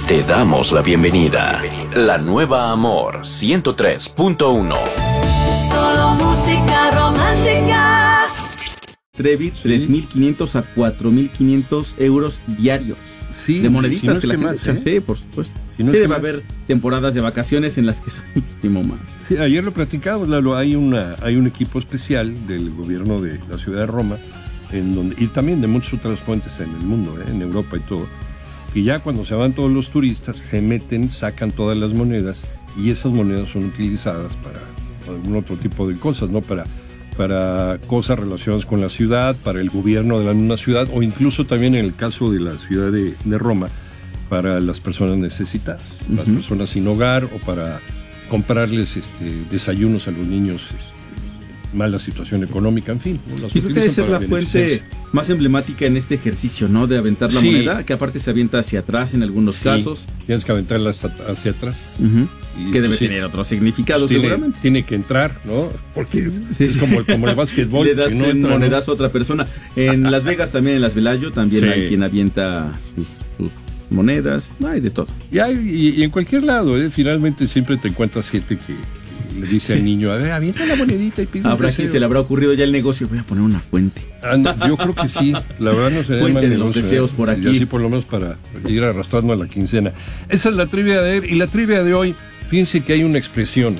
Te damos la bienvenida. La nueva Amor 103.1. Solo música romántica. Trevi, 3.500 a 4.500 euros diarios. Sí, de moneditas si no es que la gente más, echa. Sí, por supuesto. Si no sí, es debe más. haber temporadas de vacaciones en las que es muchísimo más. Sí, ayer lo platicamos, Lalo, hay un equipo especial del gobierno de la ciudad de Roma, y también de muchas otras fuentes en el mundo, en Europa y todo, que ya cuando se van todos los turistas, se meten, sacan todas las monedas, y esas monedas son utilizadas para algún otro tipo de cosas, ¿no? Para cosas relacionadas con la ciudad, para el gobierno de la misma ciudad, o incluso también en el caso de la ciudad de Roma, para las personas necesitadas, las personas sin hogar, o para comprarles desayunos a los niños, mala situación económica, en fin. ¿No? Yo creo que debe ser la fuente más emblemática en este ejercicio, ¿no? De aventar la moneda, que aparte se avienta hacia atrás en algunos casos. Tienes que aventarla hacia atrás. Y que debe tener otro significado, seguramente. Tiene que entrar, ¿no? Porque es como el básquetbol. Le das si no un entra, monedazo a otra persona. En Las Vegas también, en Las Velayo, también hay quien avienta sus monedas. Hay de todo. Y en cualquier lado, finalmente siempre te encuentras gente que le dice al niño, a ver, avienta la monedita y pide Habrá quien se le habrá ocurrido ya el negocio, voy a poner una fuente. Yo creo que sí, la verdad no se fuente de los deseos por aquí. Y así por lo menos para ir arrastrando a la quincena. Esa es la trivia de ayer, y la trivia de hoy, fíjense que hay una expresión,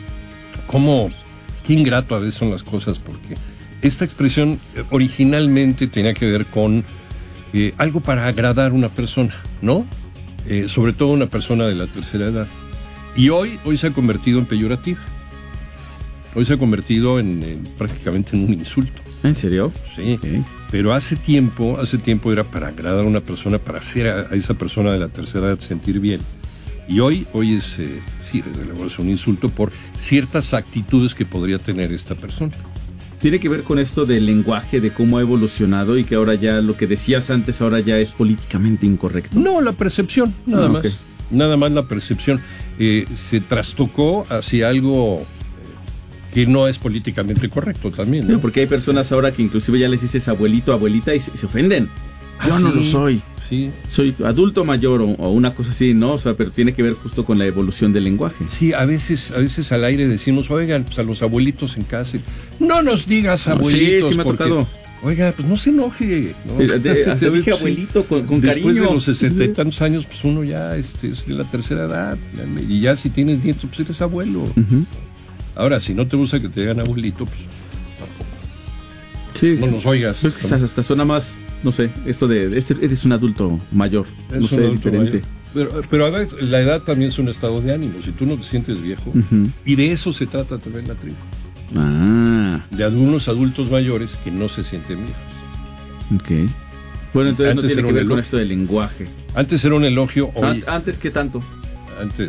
qué ingrato a veces son las cosas, porque esta expresión originalmente tenía que ver con algo para agradar a una persona, ¿no? Sobre todo una persona de la tercera edad. Y hoy se ha convertido en peyorativa. Hoy se ha convertido prácticamente en un insulto. ¿En serio? Sí. Okay. Pero hace tiempo era para agradar a una persona, para hacer a esa persona de la tercera edad sentir bien. Y hoy es, desde luego es un insulto por ciertas actitudes que podría tener esta persona. ¿Tiene que ver con esto del lenguaje, de cómo ha evolucionado y que ahora ya lo que decías antes ahora ya es políticamente incorrecto? No, la percepción, nada más. Okay. Nada más la percepción. Se trastocó hacia algo que no es políticamente correcto también, ¿no? Sí, porque hay personas ahora que inclusive ya les dices abuelito, abuelita y se ofenden. Yo no lo soy. Sí. Soy adulto mayor o una cosa así, ¿no? O sea, pero tiene que ver justo con la evolución del lenguaje. Sí, a veces al aire decimos, oigan, pues a los abuelitos en casa, no nos digas abuelitos. Sí me ha tocado. Oiga, pues no se enoje, ¿no? Te dije abuelito con cariño. Después de los 60 y tantos años, pues uno ya es de la tercera edad. Y ya si tienes nietos, pues eres abuelo. Ahora, si no te gusta que te digan abuelito, pues tampoco. Sí. No nos oigas. Pues que hasta suena más, no sé, esto de eres un adulto mayor. No sé, diferente. Pero a veces, la edad también es un estado de ánimo. Si tú no te sientes viejo, y de eso se trata también la tribu. De algunos adultos mayores que no se sienten viejos. Ok. Bueno, entonces antes no tiene que ver con esto del lenguaje. Antes era un elogio. Hoy, ¿Antes qué tanto? Antes.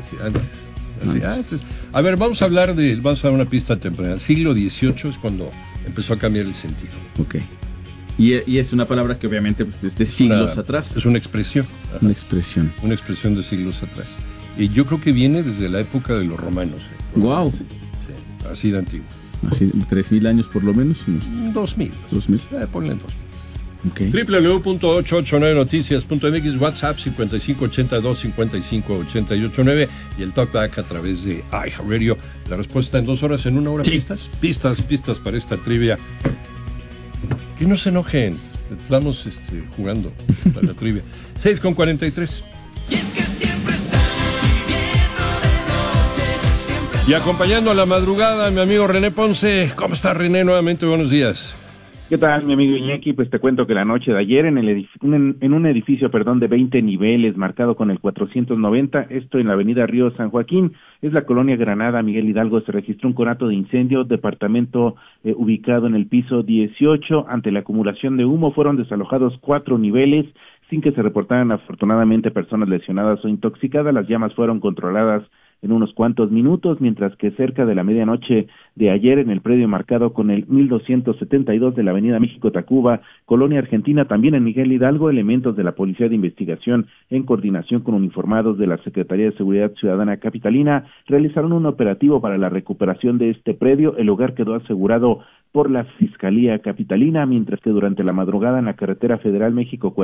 A ver, vamos a dar una pista temprana. El siglo XVIII es cuando empezó a cambiar el sentido. Ok. Y es una palabra que obviamente es de siglos atrás. Es una expresión. Una expresión. Una expresión de siglos atrás. Y yo creo que viene desde la época de los romanos. ¡Guau! Así de antiguo. Así, 3.000 años por lo menos. 2.000. Ponle en 2.000. Okay. www.889noticias.mx, WhatsApp 5582-558889 y el talkback a través de iHeartRadio. La respuesta en 2 horas, en 1 hora. Sí. Pistas para esta trivia. Que no se enojen. Estamos jugando a la trivia. 6:43. Y acompañando a la madrugada, mi amigo René Ponce. ¿Cómo está, René? Nuevamente, buenos días. ¿Qué tal, mi amigo Iñaki? Pues te cuento que la noche de ayer en un edificio de 20 niveles marcado con el 490, esto en la avenida Río San Joaquín, es la colonia Granada, Miguel Hidalgo, se registró un conato de incendio, departamento ubicado en el piso 18. Ante la acumulación de humo fueron desalojados 4 niveles, sin que se reportaran afortunadamente personas lesionadas o intoxicadas. Las llamas fueron controladas en unos cuantos minutos, mientras que cerca de la medianoche de ayer, en el predio marcado con el 1272 de la avenida México-Tacuba, Colonia Argentina, también en Miguel Hidalgo, elementos de la Policía de Investigación, en coordinación con uniformados de la Secretaría de Seguridad Ciudadana Capitalina, realizaron un operativo para la recuperación de este predio. El lugar quedó asegurado por la Fiscalía Capitalina, mientras que durante la madrugada en la carretera federal México